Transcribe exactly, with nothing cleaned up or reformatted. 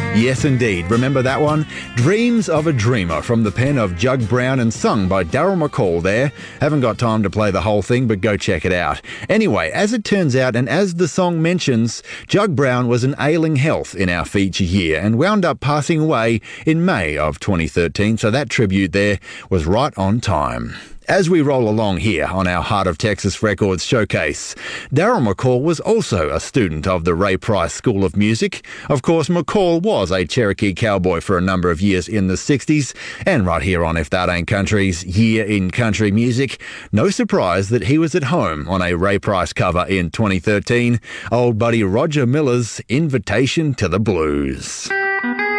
Yes, indeed. Remember that one? Dreams of a Dreamer from the pen of Jug Brown and sung by Daryl McCall there. Haven't got time to play the whole thing, but go check it out. Anyway, as it turns out, and as the song mentions, Jug Brown was in ailing health in our feature year and wound up passing away in May of twenty thirteen, so that tribute there was right on time. As we roll along here on our Heart of Texas Records showcase, Daryl McCall was also a student of the Ray Price School of Music. Of course, McCall was a Cherokee cowboy for a number of years in the sixties, and right here on If That Ain't Country's Year in Country Music, no surprise that he was at home on a Ray Price cover in twenty thirteen, old buddy Roger Miller's Invitation to the Blues.